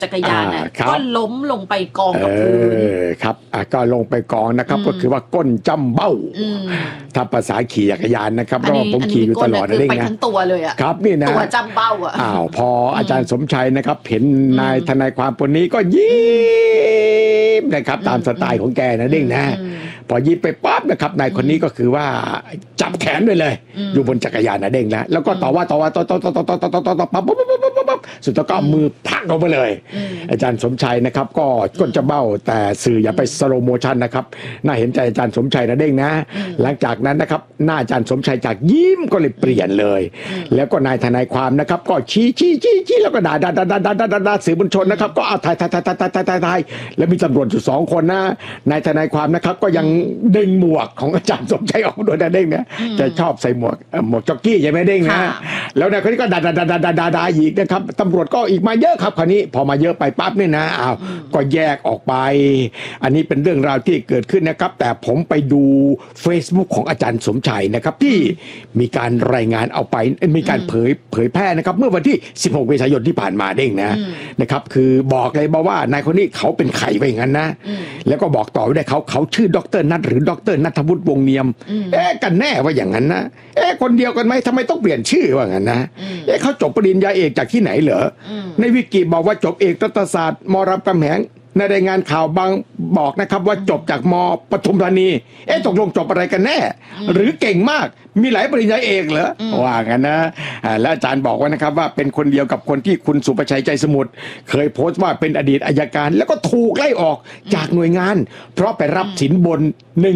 จักรยานเนี่ยก็ล้มลงไปกองกับพื้นครับก็ลงไปกองนะครับก็คือว่าก้นจ้ำเบ้าถ้าภาษาขี่จักรยานนะครับเพราะว่าผมขี่อยู่ตลอดเลยนะไปทั้งตัวเลยอ่ะครับนี่นะตัวจ้ำเบ้าอ่ะพออาจารย์สมชัยนะครับเห็นนายทนายความคนนี้ก็ยิ้มนะครับตามสไตล์ของแกนะเด้งนะพอยิ้มไปปั๊บนะครับนายคนนี้ก็คือว่าจับแขนด้วยเลยอยู่บนจักรยานนะเด้งนะแล้วก็ต่อว่าปั๊บสุดท้ายก็มือพักลงไปเลยอาจารย์สมชัยนะครับก็ก้นจะเบ้าแต่สื่ออย่าไปสโลโมชันนะครับน่าเห็นใจอาจารย์สมชัยนะเด้งนะหลังจากนั้นนะครับหน้าอาจารย์สมชัยจากยิ้มก็เลยเปลี่ยนเลยแล้วก็นายทนายความนะครับก็ชี้แล้วก็ด่าสื่อมวลชนนะครับก็เอาถ่ายแล้วมีตำรวจอยู่2 คนนะนายทนายความนะครับก็ยังดึงหมวกของอาจารย์สมชัยออกด้วยนะเด้งนะจะชอบใส่หมวกจ็อกกี้ใช่ไหมเด้งนะแล้วนายคนนี้ก็ด่าอีกนะครับตำรวจก็อีกมาเยอะครับคราวนี้พอมาเยอะไปปั๊บเนี่ยนะก็แยกออกไปอันนี้เป็นเรื่องราวที่เกิดขึ้นนะครับแต่ผมไปดู Facebook ของอาจารย์สมชัยนะครับที่มีการรายงานเอาไปมีการเผยแพร่นะครับเมื่อวันที่16 เมษายนที่ผ่านมาเด้งนะครับคือบอกเลยบอกว่านายคนนี้เขาเป็นไข่ไปอย่างนั้นนะแล้วก็บอกต่อได้เขาชื่อดร.นัทหรือดร.ณัฐวุฒิวงศ์เนียมกันแน่ว่าอย่างนั้นนะคนเดียวกันไหมทำไมต้องเปลี่ยนชื่อว่างั้นนะเขาจบปริญญาเอกจากที่ไหนเหรอในวิกิบอกว่าจบเอกรัฐศาสตร์ม.รามคำแหงในรายงานข่าวบางบอกนะครับว่าจบจากม.ปทุมธานีตกลงจบอะไรกันแน่หรือเก่งมากมีหลายปริญญาเอกเหรอว่างั้นนะและอาจารย์บอกว่านะครับว่าเป็นคนเดียวกับคนที่คุณสุประชัยใจสมุทรเคยโพสต์ว่าเป็นอดีตอัยการแล้วก็ถูกไล่ออกจากหน่วยงานเพราะไปรับสินบน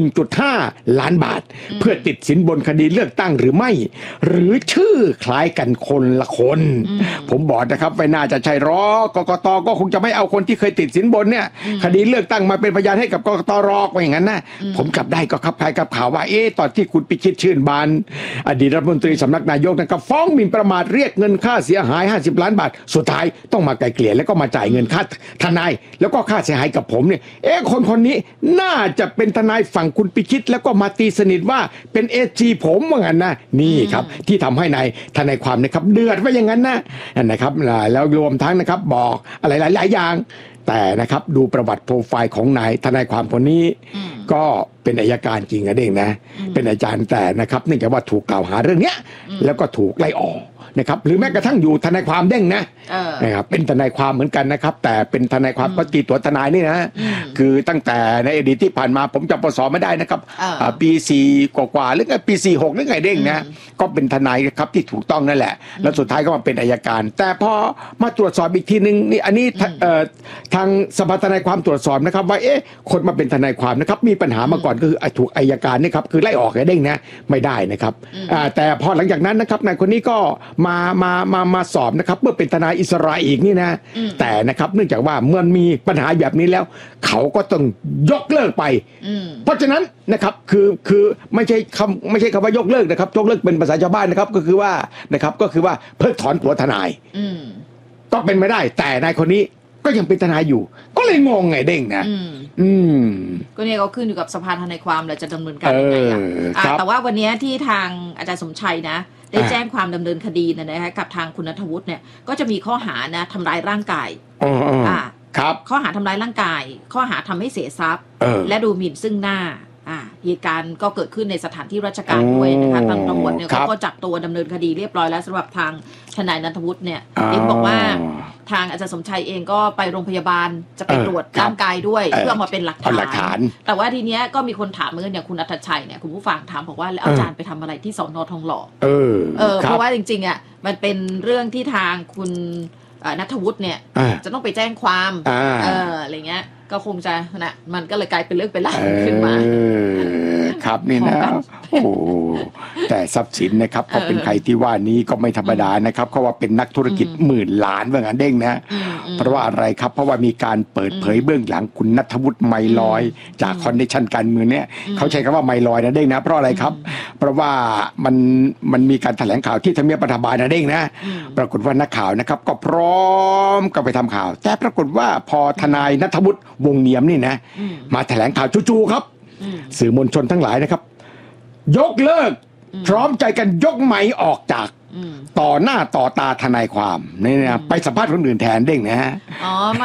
1.5 ล้านบาทเพื่อติดสินบนคดีเลือกตั้งหรือไม่หรือชื่อคล้ายกันคนละคนผมบอกนะครับไม่น่าจะใช่หรอกกต.ก็คงจะไม่เอาคนที่เคยติดสินบนเนี่ยคดีเลือกตั้งมาเป็นพยานให้กับกกต.รอกว่าอย่างนั้นนะผมกลับได้ก็ครับคล้ายกับข่าวว่าตอนที่คุณพิชิตชื่นบานอดีตรัฐมนตรีสำนักนายกนะครับฟ้องหมิ่นประมาทเรียกเงินค่าเสียหาย50 ล้านบาทสุดท้ายต้องมาไกลเกลี่ยแล้วก็มาจ่ายเงินค่าทนายแล้วก็ค่าเสียหายกับผมเนี่ยคนนี้น่าจะเป็นทนายฝั่งคุณพิชิตแล้วก็มาตีสนิทว่าเป็นSGผมว่างั้นนะนี่ครับที่ทำให้นายทนายความนะครับเดือดว่าอย่างนั้นนะครับแล้วรวมทั้งนะครับบอกอะไรหลายอย่างแต่นะครับดูประวัติโปรไฟล์ของนายทนายความคนนี้ก็เป็นอัยการจริงนะเด้งนะเป็นอาจารย์แต่นะครับเนื่องจากว่าถูกกล่าวหาเรื่องเนี้ยแล้วก็ถูกไล่ออกนะครับหรือแม้กระทั่งอยู่ทนายความเด้งนะครับเป็นทนายความเหมือนกันนะครับแต่เป็นทนายความก็ตีตัวทนายนี่นะคือตั้งแต่ในอดีตที่ผ่านมาผมจำปศไม่ได้นะครับปี4กว่าหรือไงปี46หรือไงเด้งนะก็เป็นทนายครับที่ถูกต้องนั่นแหละแล้วสุดท้ายก็มาเป็นอัยการแต่พอมาตรวจสอบอีกทีนึงนี่อันนี้ทางสภาทนายความตรวจสอบนะครับว่าคนมาเป็นทนายความนะครับมีปัญหามาก่อนก็คือถูกอัยการนี่ครับคือไล่ออกเด้งนะไม่ได้นะครับแต่พอหลังจากนั้นนะครับนายคนนี้ก็มาสอบนะครับเมื่อเป็นทนายอิสระอีกนี่นะแต่นะครับเนื่องจากว่าเมื่อมีปัญหาแบบนี้แล้วเขาก็ต้องยกเลิกไปเพราะฉะนั้นนะครับคือไม่ใช่คำว่ายกเลิกนะครับยกเลิกเป็นภาษาชาวบ้านนะครับก็คือว่าเพิกถอนตัวทนายก็เป็นไม่ได้แต่นายคนนี้ก็ยังเป็นทนายอยู่ก็เลยงงไงเด้งนะก็เนี่ยก็ขึ้นอยู่กับสภาทนายความเราจะดำเนินการยังไงแต่ว่าวันนี้ที่ทางอาจารย์สมชัยนะได้แจ้งความดำเนินคดีนะคะกับทางคุณณัฐวุฒิเนี่ยก็จะมีข้อหานะทำร้ายร่างกายครับข้อหาทำร้ายร่างกายข้อหาทำให้เสียทรัพย์และดูหมิ่นซึ่งหน้าเหตุการณ์ก็เกิดขึ้นในสถานที่ราชการด้วยนะคะทางตำรวจเนี่ยเขาก็จับตัวดำเนินคดีเรียบร้อยแล้วสำหรับทางทนายณัฐวุฒิเนี่ยเห็นบอกว่าทางอาจารย์สมชัยเองก็ไปโรงพยาบาลจะไปตรวจร่างกายด้วยเพื่อมาเป็นหลักฐานแต่ว่าทีเนี้ยก็มีคนถามเหมือนกันอย่างคุณณัฐชัยเนี่ยคุณผู้ฟังถามบอกว่าแล้วอาจารย์ไปทำอะไรที่สน.ทองหล่อเพราะว่าจริงๆมันเป็นเรื่องที่ทางคุณณัฐวุฒิเนี่ยจะต้องไปแจ้งความอะไรเงี้ยก็คงจะนะมันก็เลยกลายเป็นเรื่องเป็นราวขึ้นมาครับนี่นะโอ้แต่ทรัพย์สินนะครับก็เป็นใครที่ว่านี้ก็ไม่ธรรมดานะครับเขาว่าเป็นนักธุรกิจ10,000 ล้านว่างั้นเด้งนะเพราะว่าอะไรครับเพราะว่ามีการเปิดเผยเบื้องหลังคุณณัฐวุฒิไมลอยจากคอนเนคชั่นการเมืองเนี่ยเขาใช้คำว่าไมลอยนะเด้งนะเพราะอะไรครับเพราะว่ามันมีการแถลงข่าวที่ทำเนียบรัฐบาลนะเด้งนะปรากฏว่านักข่าวนะครับก็พร้อมกับไปทำข่าวแต่ปรากฏว่าพอทนายณัฐวุฒิวงศ์เนียมนี่นะมาแถลงข่าวจู่ๆครับสื่อมวลชนทั้งหลายนะครับยกเลิกพร้อมใจกันยกไม้ออกจากต่อหน้าต่อตาทนายความนี่นะไปสัมภาษณ์คนอื่นแทนเด้งนะฮะ